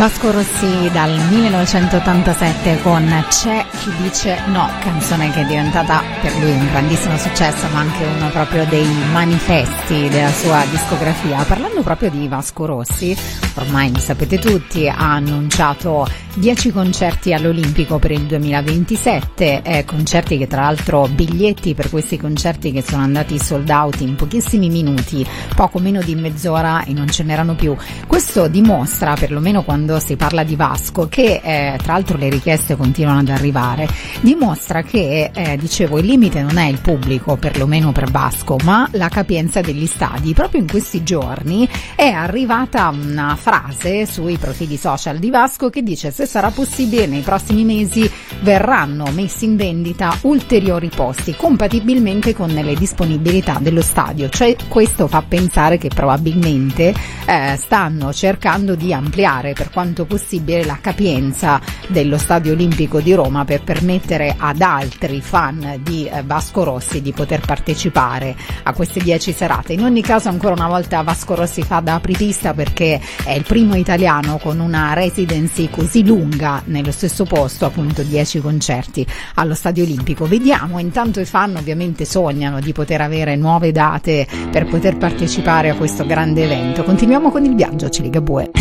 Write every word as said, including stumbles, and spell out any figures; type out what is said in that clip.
Vasco Rossi dal millenovecentottantasette con C'è chi dice no, canzone che è diventata per lui un grandissimo successo, ma anche uno proprio dei manifesti della sua discografia. Parlando proprio di Vasco Rossi, ormai lo sapete tutti, ha annunciato dieci concerti all'Olimpico per il duemilaventisette, eh, concerti che tra l'altro, biglietti per questi concerti che sono andati sold out in pochissimi minuti, poco meno di mezz'ora, e non ce n'erano più. Questo dimostra, perlomeno quando si parla di Vasco, che eh, tra l'altro le richieste continuano ad arrivare, dimostra che eh, dicevo il limite non è il pubblico, perlomeno per Vasco, ma la capienza degli stadi. Proprio in questi giorni è arrivata una frase sui profili social di Vasco che dice: se sarà possibile nei prossimi mesi verranno messi in vendita ulteriori posti compatibilmente con le disponibilità dello stadio. Cioè, questo fa pensare che probabilmente eh, stanno cercando di ampliare per quanto possibile la capienza dello Stadio Olimpico di Roma per permettere ad altri fan di eh, Vasco Rossi di poter partecipare a queste dieci serate. In ogni caso, ancora una volta Vasco Rossi fa da apripista, perché è il primo italiano con una residency così lunga nello stesso posto, appunto dieci concerti allo Stadio Olimpico. Vediamo, intanto i fan ovviamente sognano di poter avere nuove date per poter partecipare a questo grande evento. Continuiamo con il viaggio, Ligabue.